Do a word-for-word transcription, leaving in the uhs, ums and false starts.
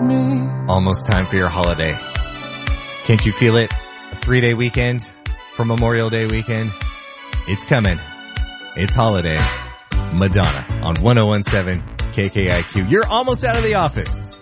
me. Almost time for your holiday. Can't you feel it? A three-day weekend for Memorial Day weekend. It's coming. It's holiday. Madonna on one oh one point seven K K I Q. You're almost out of the office.